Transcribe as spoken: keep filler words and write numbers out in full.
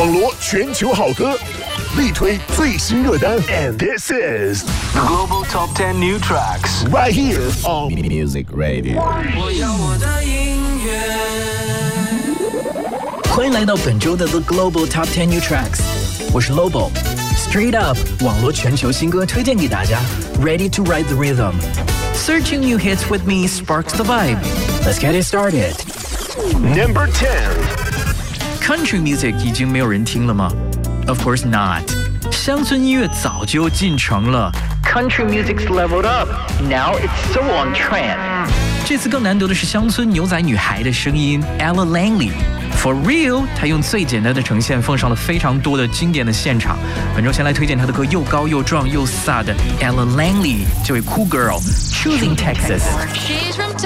网罗全球好歌，力推最新热单。And this is Global Top ten New Tracks right here on Music Radio。 我要我的音乐。 欢迎来到本周的 The Global Top ten New Tracks， 我是 Lobo。Straight Up 网络全球新歌推荐给大家 ，Ready to ride the rhythm。Searching new hits with me sparks the vibe. Let's get it started. number ten。Country music 已经没有人听了吗 ？Of course not. 乡村音乐早就进城了。Country music's leveled up. Now it's so on trend. 这次更难得的是乡村牛仔女孩的声音 ，Ella Langley。For real， 她用最简单的呈现奉上了非常多的经典的现场。本周先来推荐她的歌，又高又壮又飒的 Ella Langley， 这位酷 girl，Choosing Texas。